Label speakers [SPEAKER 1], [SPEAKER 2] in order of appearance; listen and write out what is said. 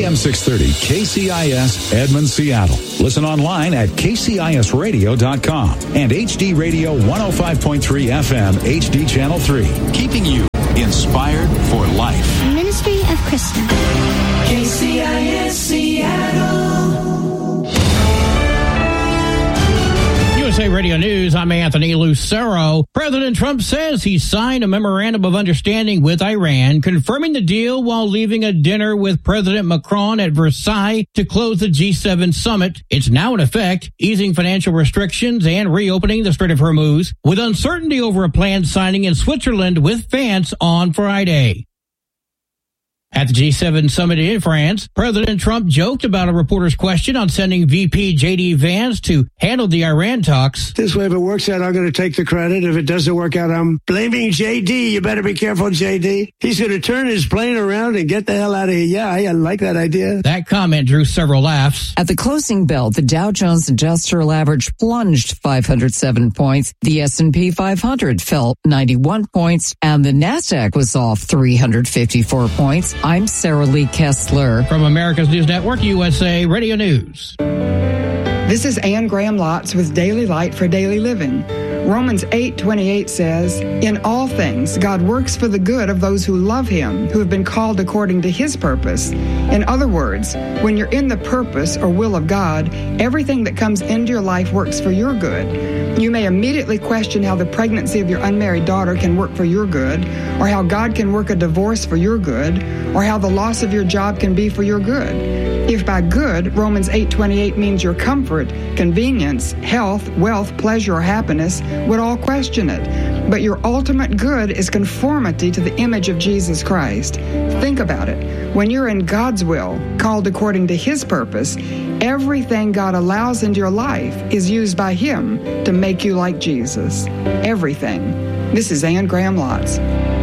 [SPEAKER 1] AM 630 KCIS Edmond, Seattle. Listen online at kcisradio.com and HD Radio 105.3 FM HD Channel 3. Keeping you inspired for life.
[SPEAKER 2] Ministry of Krista.
[SPEAKER 3] KCIS Seattle.
[SPEAKER 4] USA Radio News, I'm Anthony Lucero. President Trump says he signed a memorandum of understanding with Iran, confirming the deal while leaving a dinner with President Macron at Versailles to close the G7 summit. It's now in effect, easing financial restrictions and reopening the Strait of Hormuz, with uncertainty over a planned signing in Switzerland with Vance on Friday. At the G7 summit in France, President Trump joked about a reporter's question on sending VP J.D. Vance to handle the Iran talks.
[SPEAKER 5] This way, if it works out, I'm going to take the credit. If it doesn't work out, I'm blaming J.D. You better be careful, J.D. He's going to turn his plane around and get the hell out of here. Yeah, I like that idea.
[SPEAKER 4] That comment drew several laughs.
[SPEAKER 6] At the closing bell, the Dow Jones Industrial Average plunged 507 points. The S&P 500 fell 91 points, and the NASDAQ was off 354 points. I'm Sarah Lee Kessler.
[SPEAKER 4] From America's News Network, USA Radio News.
[SPEAKER 7] This is Anne Graham Lotz with Daily Light for Daily Living. Romans 8:28 says, "In all things, God works for the good of those who love Him, who have been called according to His purpose." In other words, when you're in the purpose or will of God, everything that comes into your life works for your good. You may immediately question how the pregnancy of your unmarried daughter can work for your good, or how God can work a divorce for your good, or how the loss of your job can be for your good. If by good, Romans 8:28 means your comfort, convenience, health, wealth, pleasure, or happiness, would all question it. But your ultimate good is conformity to the image of Jesus Christ. Think about it. When you're in God's will, called according to His purpose, everything God allows into your life is used by Him to make you like Jesus. Everything. This is Anne Graham Lotz.